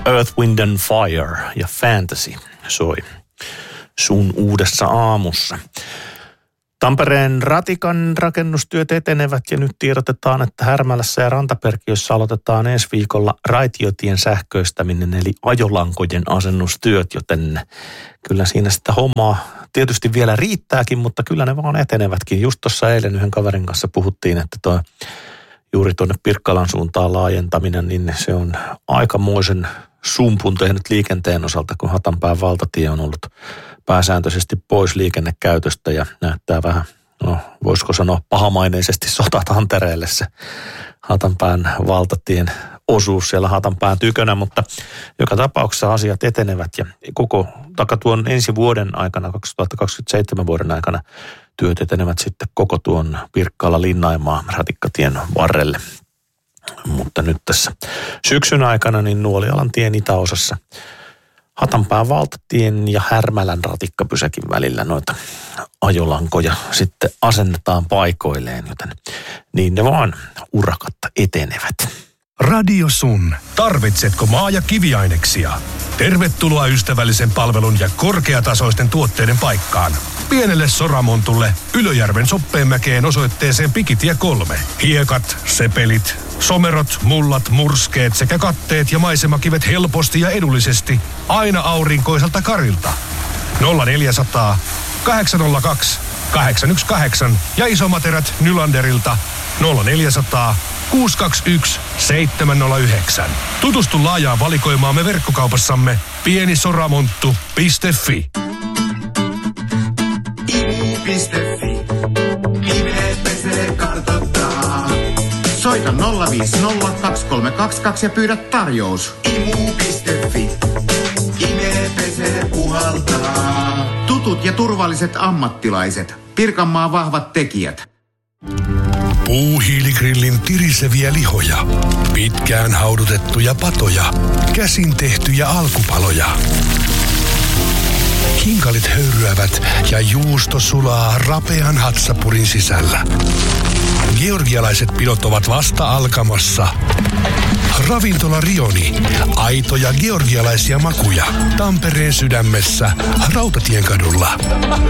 Earth, Wind and Fire ja Fantasy soi sun uudessa aamussa. Tampereen ratikan rakennustyöt etenevät ja nyt tiedotetaan, että Härmälässä ja Rantaperkiössä aloitetaan ensi viikolla raitiotien sähköistäminen eli ajolankojen asennustyöt, joten kyllä siinä sitä hommaa tietysti vielä riittääkin, mutta kyllä ne vaan etenevätkin. Just tuossa eilen yhden kaverin kanssa puhuttiin, että juuri tuonne Pirkkalan suuntaan laajentaminen, niin se on aikamoisen sumpun tehnyt liikenteen osalta, kun Hatanpään valtatie on ollut pääsääntöisesti pois liikennekäytöstä ja näyttää vähän, voisiko sanoa pahamaineisesti sotatantereelle se Hatanpään valtatien osuus siellä Hatanpään tykönä, mutta joka tapauksessa asiat etenevät ja tuon ensi vuoden aikana, 2027 vuoden aikana työt etenevät sitten koko tuon Pirkkala-Linnaimaa ratikkatien varrelle. Mutta nyt tässä syksyn aikana niin Nuolialan tien itäosassa Hatanpään valtatien ja Härmälän ratikkapysäkin välillä noita ajolankoja sitten asennetaan paikoilleen, joten niin ne vaan urakat etenevät. Radio Sun. Tarvitsetko maa- ja kiviaineksia? Tervetuloa ystävällisen palvelun ja korkeatasoisten tuotteiden paikkaan. Pienelle Soramontulle Ylöjärven Soppeenmäkeen osoitteeseen Pikitie 3. Hiekat, sepelit, somerot, mullat, murskeet sekä katteet ja maisemakivet helposti ja edullisesti aina aurinkoiselta Karilta. 0400 802 818 ja isomaterät Nylanderilta 0400 621 709. Tutustu laajaan valikoimaamme verkkokaupassamme pienisoramonttu.fi. Imu.fi. IME kartoittaa. Soita 050 2322 ja pyydä tarjous. Imu.fi. IME puhaltaa. Tutut ja turvalliset ammattilaiset. Pirkanmaan vahvat tekijät. Puuhiiligrillin tiriseviä lihoja, pitkään haudutettuja patoja, käsin tehtyjä alkupaloja. Kinkalit höyryävät ja juusto sulaa rapean hatsapurin sisällä. Georgialaiset pidot ovat vasta alkamassa. Ravintola Rioni. Aitoja georgialaisia makuja. Tampereen sydämessä, Rautatien kadulla.